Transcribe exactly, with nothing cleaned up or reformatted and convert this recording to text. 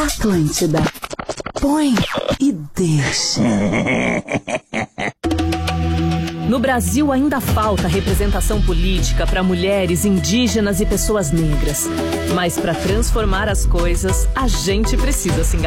Atlântida. Põe e deixa. No Brasil ainda falta representação política para mulheres, indígenas e pessoas negras. Mas para transformar as coisas, a gente precisa se engajar.